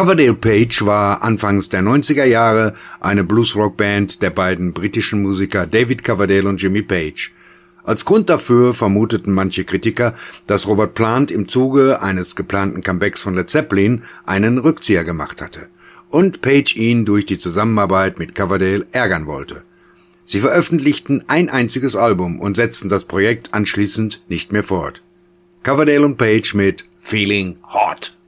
Coverdale Page war anfangs der 90er Jahre eine Bluesrock-Band der beiden britischen Musiker David Coverdale und Jimmy Page. Als Grund dafür vermuteten manche Kritiker, dass Robert Plant im Zuge eines geplanten Comebacks von Led Zeppelin einen Rückzieher gemacht hatte und Page ihn durch die Zusammenarbeit mit Coverdale ärgern wollte. Sie veröffentlichten ein einziges Album und setzten das Projekt anschließend nicht mehr fort. Coverdale und Page mit Feeling Hot.